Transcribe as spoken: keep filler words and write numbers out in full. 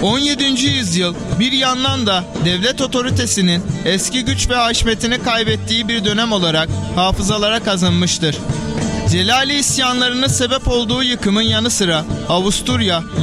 on yedinci yüzyıl bir yandan da devlet otoritesinin eski güç ve haşmetini kaybettiği bir dönem olarak hafızalara kazınmıştır. Celali isyanlarına sebep olduğu yıkımın yanı sıra Avusturya,